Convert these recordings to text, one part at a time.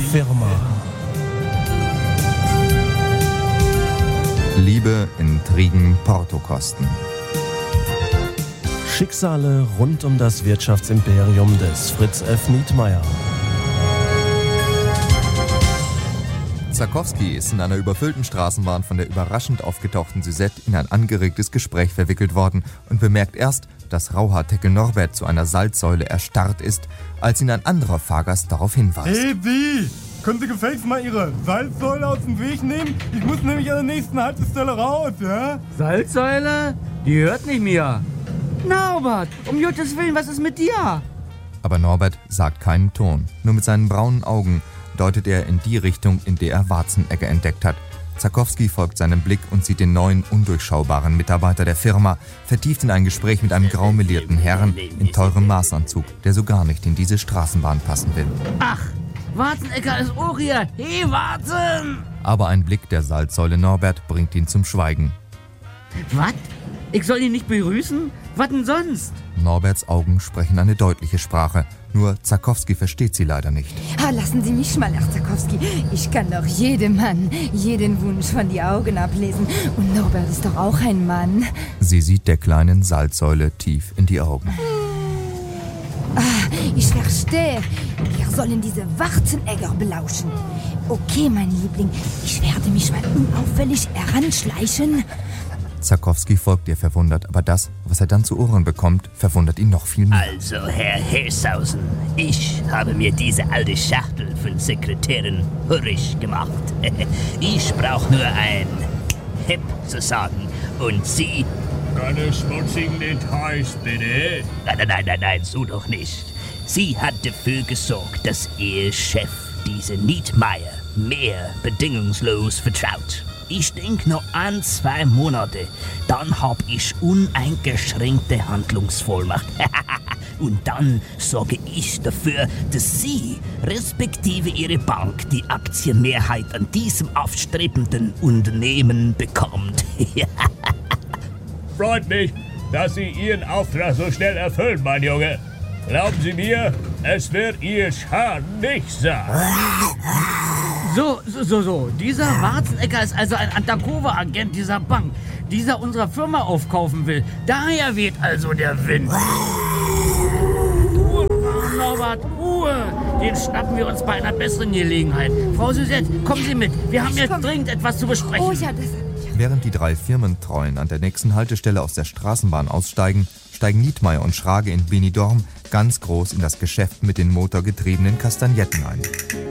Firma. Liebe, Intrigen, Portokosten. Schicksale rund um das Wirtschaftsimperium des Fritz F. Nietmeyer. Zakowski ist in einer überfüllten Straßenbahn von der überraschend aufgetauchten Suzette in ein angeregtes Gespräch verwickelt worden und bemerkt erst, dass Rauhaarteckel Norbert zu einer Salzsäule erstarrt ist, als ihn ein anderer Fahrgast darauf hinweist. Hey, Sie! Können Sie gefälligst mal Ihre Salzsäule aus dem Weg nehmen? Ich muss nämlich an der nächsten Haltestelle raus, ja? Salzsäule? Die hört nicht mehr. Norbert, um Gottes Willen, was ist mit dir? Aber Norbert sagt keinen Ton. Nur mit seinen braunen Augen deutet er in die Richtung, in der er Warzenegger entdeckt hat. Zakowski folgt seinem Blick und sieht den neuen, undurchschaubaren Mitarbeiter der Firma, vertieft in ein Gespräch mit einem graumelierten Herrn in teurem Maßanzug, der so gar nicht in diese Straßenbahn passen will. Ach, Warzenegger ist auch hier. Hey, Warzen! Aber ein Blick der Salzsäule Norbert bringt ihn zum Schweigen. Was? Ich soll ihn nicht begrüßen? Was denn sonst? Norberts Augen sprechen eine deutliche Sprache, nur Zakowski versteht sie leider nicht. Lassen Sie mich mal, Herr Zakowski. Ich kann doch jedem Mann jeden Wunsch von die Augen ablesen. Und Norbert ist doch auch ein Mann. Sie sieht der kleinen Salzsäule tief in die Augen. Ich verstehe. Wir sollen diese Warzenegger belauschen. Okay, mein Liebling, ich werde mich mal unauffällig heranschleichen. Zakowski folgt ihr verwundert, aber das, was er dann zu Ohren bekommt, verwundert ihn noch viel mehr. Also, Herr Hesausen, ich habe mir diese alte Schachtel von Sekretärin hurrig gemacht. Ich brauche nur ein Hip zu sagen und Sie... Keine schmutzigen Details, bitte. Nein, so doch nicht. Sie hat dafür gesorgt, dass Ihr Chef diese Nietmeyer mehr bedingungslos vertraut. Ich denke noch 1-2 Monate, dann hab ich uneingeschränkte Handlungsvollmacht. Und dann sorge ich dafür, dass Sie, respektive Ihre Bank, die Aktienmehrheit an diesem aufstrebenden Unternehmen bekommt. Freut mich, dass Sie Ihren Auftrag so schnell erfüllen, mein Junge. Glauben Sie mir, es wird Ihr Schaden nicht sein. So. Dieser Warzenegger ist also ein Undercover-Agent dieser Bank, dieser unserer Firma aufkaufen will. Daher weht also der Wind. Ruhe, Norbert, Ruhe. Den schnappen wir uns bei einer besseren Gelegenheit. Frau Suzette, kommen Sie mit. Wir haben jetzt dringend etwas zu besprechen. Oh ja, das... Während die 3 Firmentreuen an der nächsten Haltestelle aus der Straßenbahn aussteigen, steigen Nietmeyer und Schrage in Benidorm ganz groß in das Geschäft mit den motorgetriebenen Kastagnetten ein.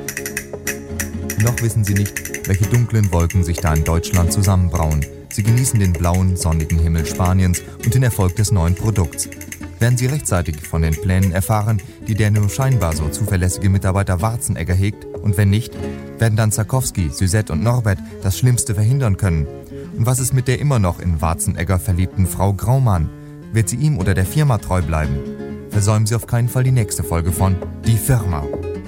Noch wissen sie nicht, welche dunklen Wolken sich da in Deutschland zusammenbrauen. Sie genießen den blauen, sonnigen Himmel Spaniens und den Erfolg des neuen Produkts. Werden sie rechtzeitig von den Plänen erfahren, die der nur scheinbar so zuverlässige Mitarbeiter Warzenegger hegt? Und wenn nicht, werden dann Zakowski, Suzette und Norbert das Schlimmste verhindern können. Und was ist mit der immer noch in Warzenegger verliebten Frau Graumann? Wird sie ihm oder der Firma treu bleiben? Versäumen Sie auf keinen Fall die nächste Folge von Die Firma.